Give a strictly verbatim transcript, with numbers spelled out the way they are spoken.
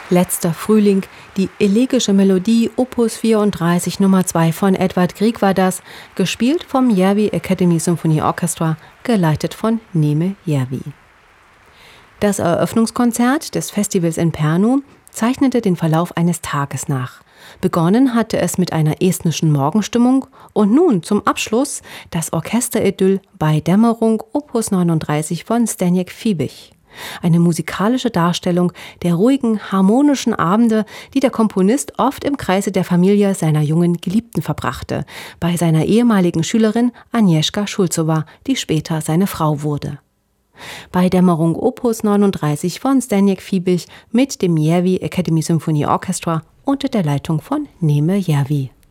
Letzter Frühling, die elegische Melodie Opus vierunddreißig Nummer zwei von Edvard Grieg war das, gespielt vom Järvi Academy Symphony Orchestra, geleitet von Neeme Järvi. Das Eröffnungskonzert des Festivals in Pärnu zeichnete den Verlauf eines Tages nach. Begonnen hatte es mit einer estnischen Morgenstimmung und nun zum Abschluss das Orchesteridyll Bei Dämmerung Opus neununddreißig von Zdeněk Fibich. Eine musikalische Darstellung der ruhigen, harmonischen Abende, die der Komponist oft im Kreise der Familie seiner jungen Geliebten verbrachte, bei seiner ehemaligen Schülerin Agnieszka Schulzowa, die später seine Frau wurde. Bei Dämmerung Opus neununddreißig von Zdeněk Fibich mit dem Järvi Academy Symphony Orchestra unter der Leitung von Neeme Järvi.